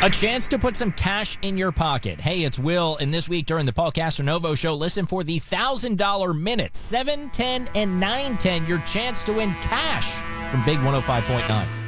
A chance to put some cash in your pocket. Hey, it's Will, and this week during the Paul Castronovo Show, listen for the $1,000 minute, 7, 10, and 9, 10, your chance to win cash from Big 105.9.